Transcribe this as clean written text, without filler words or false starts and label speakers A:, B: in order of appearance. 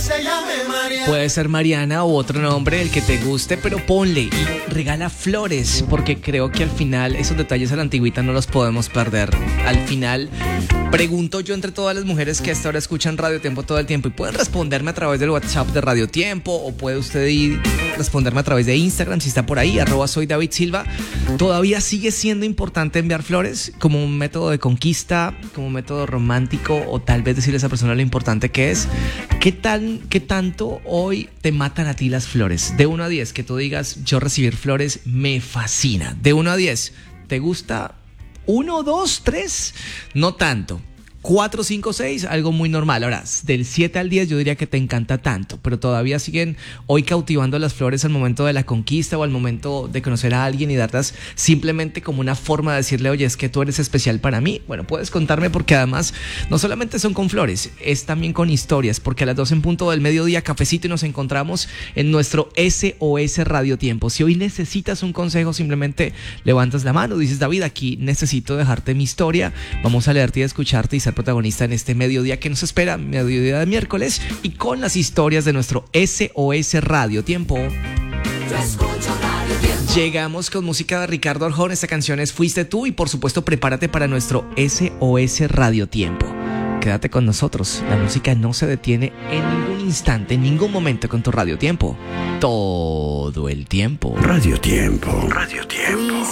A: se llame Mariana.
B: Puede ser Mariana o otro nombre, el que te guste, pero ponle y regala flores, porque creo que al final esos detalles a la antigüita no los podemos perder. Al final, pregunto yo entre todas las mujeres que hasta ahora escuchan Radio Tiempo todo el tiempo y pueden responderme a través del WhatsApp de Radio Tiempo, o puede usted ir responderme a través de Instagram si está por ahí, @soydavidsilva. ¿Todavía sigue siendo importante enviar flores como un método de conquista, como un método romántico, o tal vez decirle a esa persona lo importante que es? ¿Qué tanto hoy te matan a ti las flores? De 1 a 10, que tú digas, yo recibir flores me fascina. De 1 a 10, ¿te gusta 1, 2, 3? No tanto. 4, 5, 6, algo muy normal. Ahora, del 7 al 10 yo diría que te encanta tanto, pero todavía siguen hoy cautivando las flores al momento de la conquista o al momento de conocer a alguien y darlas simplemente como una forma de decirle, oye, es que tú eres especial para mí. Bueno, puedes contarme, porque además no solamente son con flores, es también con historias, porque a las 12 en punto del mediodía, cafecito, y nos encontramos en nuestro SOS Radio Tiempo. Si hoy necesitas un consejo, simplemente levantas la mano, dices, David, aquí necesito dejarte mi historia, vamos a leerte y a escucharte y ser protagonista en este mediodía que nos espera, mediodía de miércoles, y con las historias de nuestro SOS Radio Tiempo. Llegamos con música de Ricardo Arjona. Esta canción es Fuiste Tú, y por supuesto prepárate para nuestro SOS Radio Tiempo. Quédate con nosotros, la música no se detiene en ningún instante, en ningún momento con tu Radio Tiempo. Todo el tiempo.
C: Radio Tiempo. Radio Tiempo.